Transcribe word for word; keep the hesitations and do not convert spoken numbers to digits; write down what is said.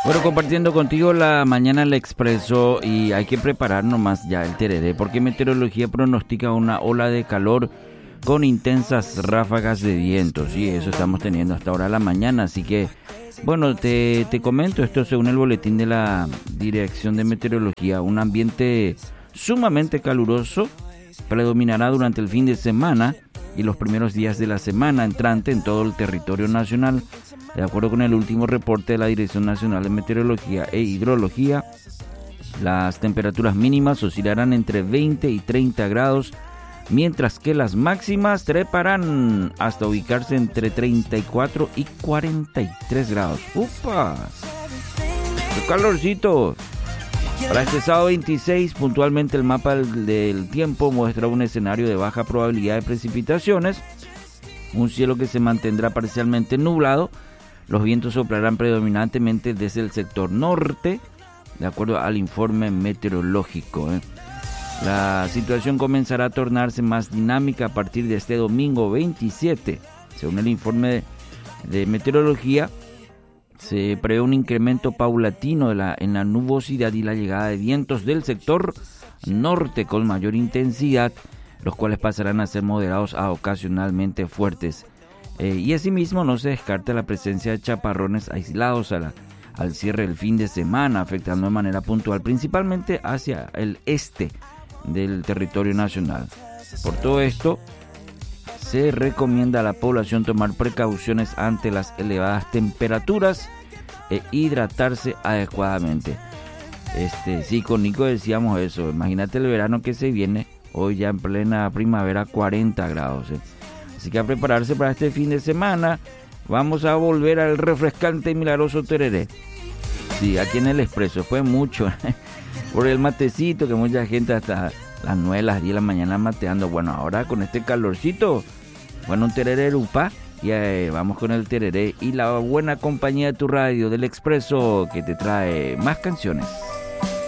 Bueno, compartiendo contigo la mañana el Expreso y hay que preparar nomás ya el tereré porque meteorología pronostica una ola de calor con intensas ráfagas de vientos y eso estamos teniendo hasta ahora la mañana, así que bueno, te, te comento esto según el boletín de la Dirección de Meteorología, un ambiente sumamente caluroso predominará durante el fin de semana y los primeros días de la semana entrante en todo el territorio nacional. De acuerdo con el último reporte de la Dirección Nacional de Meteorología e Hidrología, las temperaturas mínimas oscilarán entre veinte y treinta grados, mientras que las máximas treparán hasta ubicarse entre treinta y cuatro y cuarenta y tres grados. ¡Upa! ¡Qué calorcito! Para este sábado veintiséis, puntualmente el mapa del, del tiempo muestra un escenario de baja probabilidad de precipitaciones, un cielo que se mantendrá parcialmente nublado. Los vientos soplarán predominantemente desde el sector norte, de acuerdo al informe meteorológico. ¿eh? La situación comenzará a tornarse más dinámica a partir de este domingo veintisiete. Según el informe de, de meteorología, se prevé un incremento paulatino de la, en la nubosidad y la llegada de vientos del sector norte con mayor intensidad, los cuales pasarán a ser moderados a ocasionalmente fuertes. Eh, y asimismo no se descarta la presencia de chaparrones aislados a la, al cierre del fin de semana, afectando de manera puntual principalmente hacia el este del territorio nacional. Por todo esto, se recomienda a la población tomar precauciones ante las elevadas temperaturas e hidratarse adecuadamente. Este, sí, con Nico decíamos eso, imagínate el verano que se viene, hoy ya en plena primavera, cuarenta grados. ¿eh? Así que a prepararse para este fin de semana. Vamos a volver al refrescante y milagroso tereré. Sí, aquí en el Expreso fue mucho por el matecito que mucha gente hasta las nueve, las diez de la mañana mateando. Bueno, ahora con este calorcito, bueno, un tereré upa. Y eh, vamos con el tereré y la buena compañía de tu radio del Expreso que te trae más canciones.